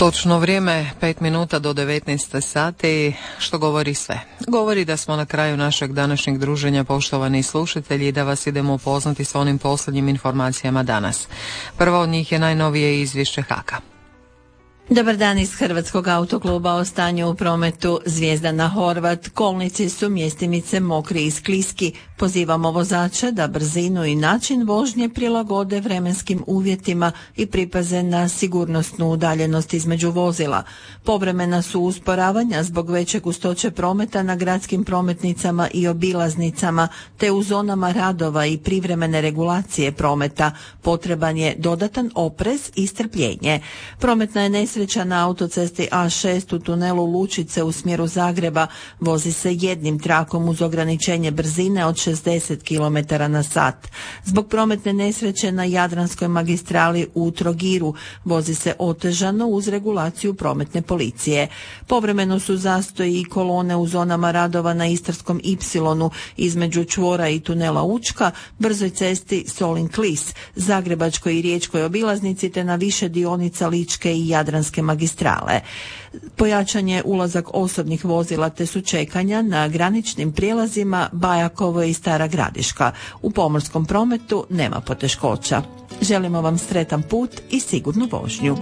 Točno vrijeme 5 minuta do 19 sati, što govori sve. Govori da smo na kraju našeg današnjeg druženja, poštovani slušatelji, i da vas idemo upoznati s onim posljednjim informacijama danas. Prva od njih je najnovije izvješće HAK-a. Dobar dan iz Hrvatskog autokluba. O stanju u prometu. Zvijezdana Horvat, kolnici su mjestimice mokri i skliski. Pozivamo vozače da brzinu i način vožnje prilagode vremenskim uvjetima i pripaze na sigurnosnu udaljenost između vozila. Povremena su usporavanja zbog veće gustoće prometa na gradskim prometnicama i obilaznicama, te u zonama radova i privremene regulacije prometa. Potreban je dodatan oprez i strpljenje. Prometna je nesreća na autocesti A6 u tunelu Lučice u smjeru Zagreba. Vozi se jednim trakom uz ograničenje brzine od 60 km na sat. Zbog prometne nesreće na Jadranskoj magistrali u Trogiru vozi se otežano uz regulaciju prometne policije. Povremeno su zastoji i kolone u zonama radova na Istarskom Y između čvora i tunela Učka, brzoj cesti Solin-Klis, Zagrebačkoj i Riječkoj obilaznici te na više dionica Ličke i Jadranske magistrale. Pojačan je ulazak osobnih vozila te su čekanja na graničnim prijelazima Bajakovo i Stara Gradiška. U pomorskom prometu nema poteškoća. Želimo vam sretan put i sigurnu vožnju.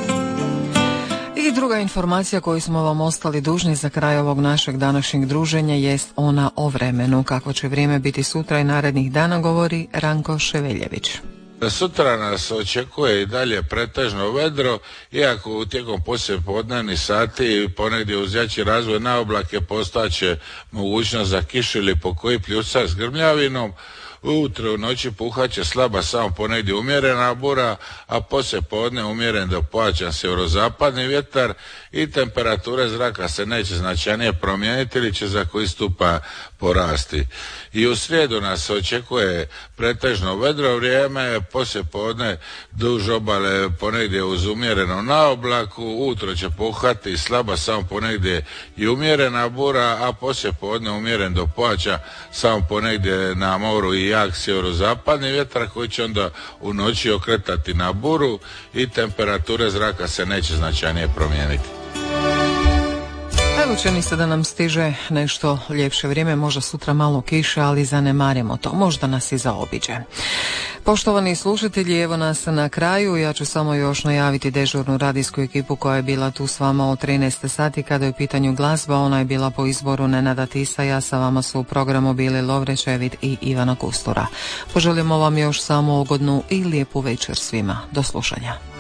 I druga informacija koju smo vam ostali dužni za kraj ovog našeg današnjeg druženja jest ona o vremenu. Kako će vrijeme biti sutra i narednih dana, govori Ranko Ševeljević. Sutra nas očekuje i dalje pretežno vedro, iako tijekom poslijepodnevnih sati ponegdje uz jači razvoj na oblake postojaće mogućnost za kišu ili pokoji pljusak s grmljavinom. Ujutro u noći puhat će slaba samo ponegdje umjerena bura, a poslije podne umjeren do pojačan sjeverozapadni vjetar i temperature zraka se neće značajnije promijeniti ili će za koji stupanj porasti. I u srijedu nas očekuje pretežno vedro vrijeme, poslije podne duž obale ponegdje uz umjereno na oblaku, ujutro će puhati slaba samo ponegdje i umjerena bura, a poslije podne umjeren do pojačan samo ponegdje na moru i jak sjeverozapadni vjetar koji će onda u noći okretati na buru i temperature zraka se neće značajnije promijeniti. Evo, čini se da nam stiže nešto ljepše vrijeme, možda sutra malo kiše, ali zanemarimo to, možda nas i zaobiđe. Poštovani slušatelji, evo nas na kraju. Ja ću samo još najaviti dežurnu radijsku ekipu koja je bila tu s vama od 13 sati kada je u pitanju glazba. Ona je bila po izboru Nenada Tisaja, sa vama su u programu bili Lovre Čevit i Ivana Kustura. Poželimo vam još samo ugodnu i lijepu večer svima. Do slušanja.